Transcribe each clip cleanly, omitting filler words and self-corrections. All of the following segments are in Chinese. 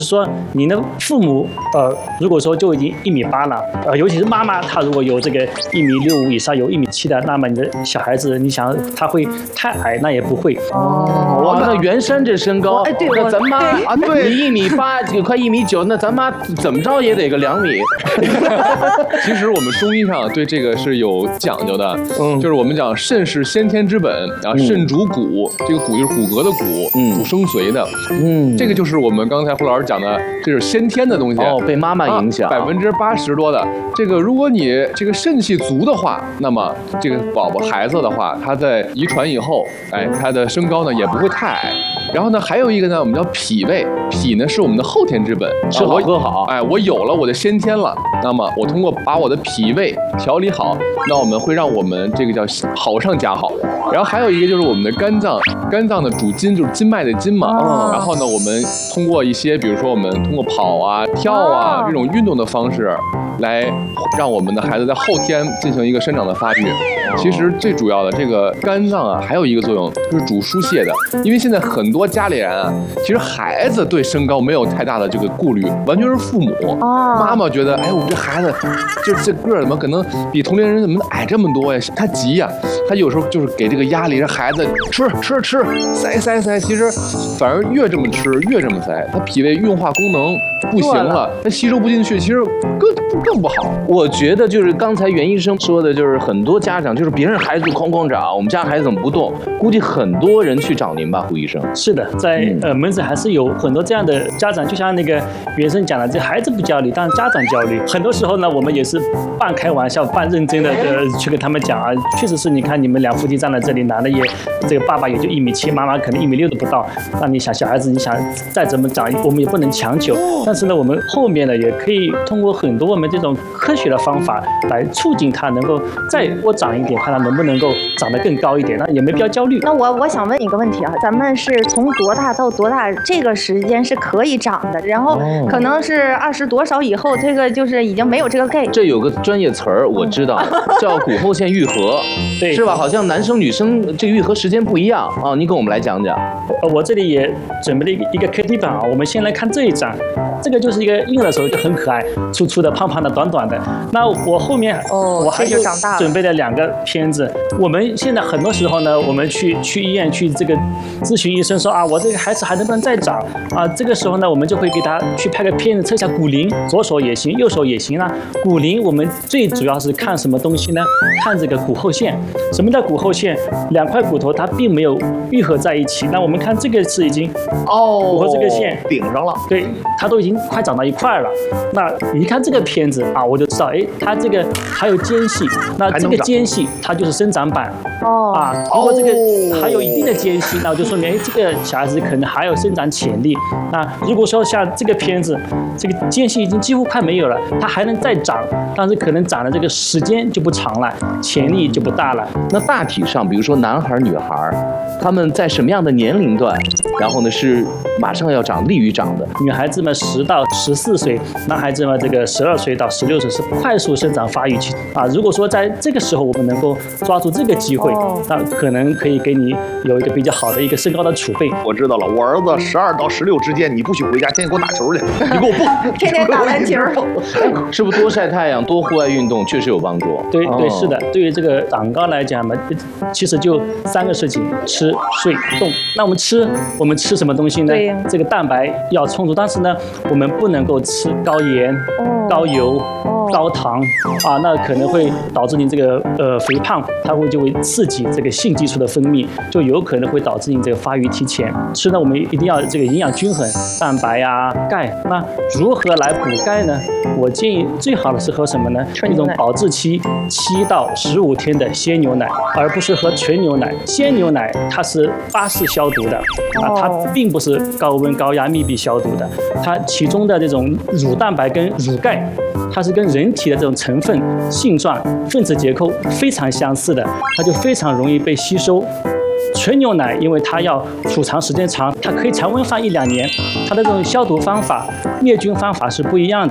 说你的父母如果说就已经1.8米了，尤其是妈妈，她如果有这个1.65米以上，有1.7米的，那么你的小孩子，你想他会太矮，那也不会。 哇，那袁山这身高， 对， 那咱妈啊， 对，你1.8米，这个快1.9米，那咱妈怎么着也得个2米。 其实我们中医上对这个是有讲究的，就是我们讲肾是先天之本，然后肾主骨，这个骨就是骨骼的骨，主生髓的，这个就是我们刚才胡老师讲的，这是先天的东西。 被妈妈影响 ，80%多的这个，如果你这个肾气足的话，那么这个孩子的话，他在遗传以后，他的身高呢也不会太矮。然后呢，还有一个呢，我们叫脾胃，脾呢是我们的后天之本， 吃好喝好。 我有了我的先天了，那么我通过把我的脾胃调理好，那我们会让我们这个叫好上加好。然后还有一个就是我们的肝脏，肝脏的主筋就是筋脉的筋嘛。然后呢，我们通过一些，比如说我们通过跑啊、跳啊这种运动的方式，来让我们的孩子在后天进行一个生长的发育。其实最主要的这个肝脏啊，还有一个作用就是主疏泄的。因为现在很多家里人啊，其实孩子对身高没有太大的这个顾虑，完全是父母。妈妈觉得，我这孩子这个怎么可能比同龄人怎么矮这么多呀？他急呀，他有时候就是给这个压力，让孩子吃，塞。其实反而越这么吃越这么塞，他脾胃运化功能不行了，他吸收不进去，其实更不好。 我觉得就是刚才袁医生说的，就是很多家长就是别人孩子哐长，我们家孩子怎么不动？估计很多人去找您吧，胡医生。 是的，在门诊还是有很多这样的家长，就像那个袁生讲的，这孩子不焦虑，但是家长焦虑。很多时候呢，我们也是半开玩笑、半认真的去跟他们讲啊，确实是，你看你们两夫妻站在这里，男的也这个爸爸也就1.7米，妈妈可能1.6米都不到。那你想小孩子，你想再怎么长，我们也不能强求。但是呢，我们后面呢也可以通过很多我们这种科学的方法来促进他能够再多长一点，看他能不能够长得更高一点，那也没必要焦虑。 那我想问你一个问题啊，咱们是从多大到多大这个时间是可以长的，然后可能是20多少以后，这个就是已经没有这个 gay。 这有个专业词儿我知道，叫骨后线愈合， 对， 是吧？好像男生女生这个愈合时间不一样啊，你跟我们来讲讲。 我这里也准备了一个 KT 板啊，我们先来看这一张，这个就是一个婴儿的时候就很可爱，粗粗的、胖胖的、短短的。那我后面我还有准备了2个片子。我们现在很多时候呢，我们去医院去这个咨询医生说啊，我这个孩子还能不能再长啊？这个时候呢，我们就会给他去拍个片子测一下骨龄，左手也行，右手也行啊。骨龄我们最主要是看什么东西呢？看这个骨后线。什么叫骨后线？2块骨头它并没有愈合在一起。那我们看这个是已经骨后这个线顶上了， 对，它都已经快长到一块了。那你看这个片子啊，我就知道，它这个还有间隙，那这个间隙它就是生长板。如果这个还有一定的间隙，那就说明这个小孩子可能还有生长潜力。那如果说像这个片子，这个间隙已经几乎快没有了，它还能再长，但是可能长的这个时间就不长了，潜力就不大了。 那大体上，比如说男孩女孩，他们在什么样的年龄段，然后呢是马上要长、利于长的？ 女孩子们10到14岁，男孩子们这个12岁到16岁是快速生长发育期啊。如果说在这个时候我们能够抓住这个机会，那可能可以给你有一个比较好的一个身高的储备。 我知道了，我儿子12到16之间，你不许回家，天天给我打球去，你给我蹦， 天天打篮球。 是不是多晒太阳、多户外运动确实有帮助？ 对，是的。对于这个长高来讲嘛，其实就3个事情：吃、睡、动。那我们吃什么东西呢？这个蛋白要充足，但是呢，我们不能够吃高盐、高油、高糖啊，那可能会导致您这个肥胖，它就会刺激这个性激素的分泌，就有可能会导致您这个发育提前。吃呢，我们一定要这个营养均衡，蛋白啊、钙。那如何来补钙呢？我建议最好的是喝什么呢？一种保质期7到15天的鲜牛奶，而不是喝纯牛奶。鲜牛奶它是巴氏消毒的啊，它并不是高温高压密闭消毒的，它其中的这种乳蛋白跟乳钙，它是跟人体的这种成分、性状、分子结构非常相似的，它就非常容易被吸收。纯牛奶因为它要储藏时间长，它可以常温放1-2年，它的这种消毒方法、灭菌方法是不一样的。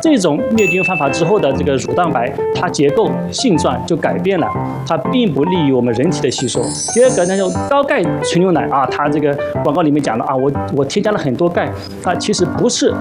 这种灭菌方法之后的这个乳蛋白，它结构性状就改变了，它并不利于我们人体的吸收。第二个呢，就高钙纯牛奶啊，它这个广告里面讲了啊，我添加了很多钙，它其实不是